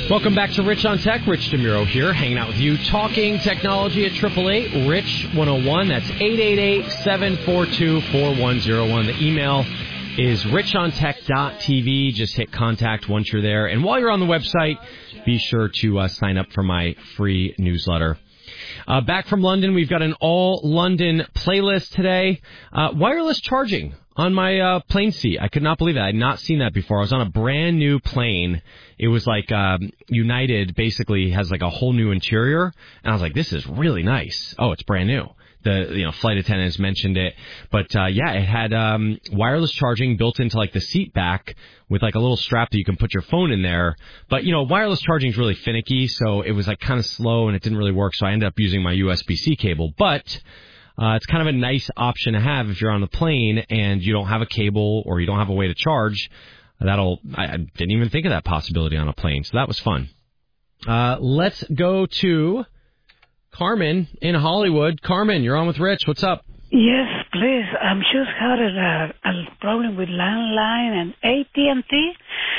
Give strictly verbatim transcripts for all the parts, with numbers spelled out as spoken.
Welcome back to Rich on Tech. Rich DeMuro here, hanging out with you, talking technology at eight eight eight, Rich one oh one. That's eight eight eight, seven four two, four one oh one. The email is rich on tech dot t v. Just hit contact once you're there. And while you're on the website, be sure to uh, sign up for my free newsletter. Uh, back from London, we've got an all-London playlist today. Uh, wireless charging on my uh, plane seat. I could not believe that. I had not seen that before. I was on a brand new plane. It was like um, United basically has like a whole new interior. And I was like, this is really nice. Oh, it's brand new. The you know flight attendants mentioned it. But, uh, yeah, it had um, wireless charging built into like the seat back with like a little strap that you can put your phone in there. But, you know, wireless charging is really finicky, so it was like kind of slow and it didn't really work. So I ended up using my U S B C cable. But uh, it's kind of a nice option to have if you're on the plane and you don't have a cable or you don't have a way to charge. That'll I, I didn't even think of that possibility on a plane. So that was fun. Uh, let's go to Carmen in Hollywood. Carmen, you're on with Rich. What's up? Yes, please. I'm just had a, a problem with landline and A T and T.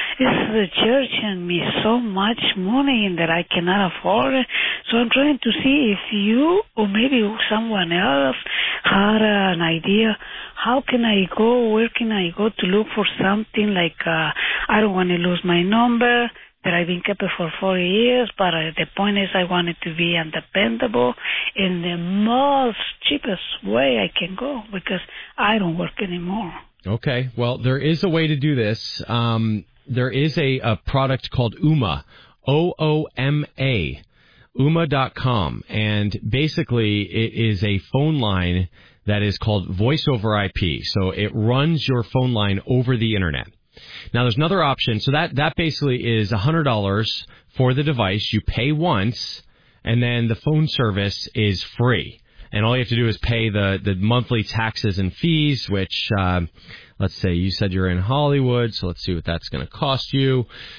It's charging me so much money that I cannot afford it. So I'm trying to see if you or maybe someone else had an idea. How can I go? Where can I go to look for something like uh, I don't want to lose my number that I've been kept for forty years, but uh, the point is I want it to be undependable in the most cheapest way I can go because I don't work anymore. Okay. Well, there is a way to do this. Um, there is a, a product called Ooma, O O M A, Ooma dot com. And basically it is a phone line that is called Voice over I P. So it runs your phone line over the Internet. Now, there's another option. So that, that basically is one hundred dollars for the device. You pay once, and then the phone service is free. And all you have to do is pay the, the monthly taxes and fees, which, uh, let's say you said you're in Hollywood, so let's see what that's going to cost you.